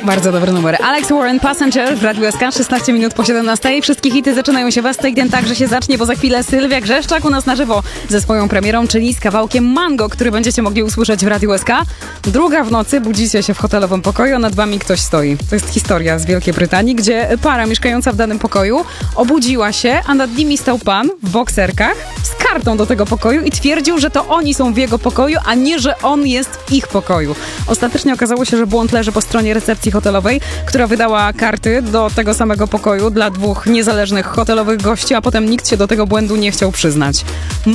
Bardzo dobry numer. Alex Warren, Passenger w Radiu SK, 16 minut po 17. Wszystkie hity zaczynają się was, ten także się zacznie, bo za chwilę Sylwia Grzeszczak u nas na żywo ze swoją premierą, czyli z kawałkiem Mango, który będziecie mogli usłyszeć w Radiu SK. 2 w nocy, budzicie się w hotelowym pokoju, a nad wami ktoś stoi. To jest historia z Wielkiej Brytanii, gdzie para mieszkająca w danym pokoju obudziła się, a nad nimi stał pan w bokserkach z kartą do tego pokoju i twierdził, że to oni są w jego pokoju, a nie, że on jest w ich pokoju. Ostatecznie okazało się, że błąd leży po stronie recepcji hotelowej, która wydała karty do tego samego pokoju dla 2 niezależnych hotelowych gości, a potem nikt się do tego błędu nie chciał przyznać.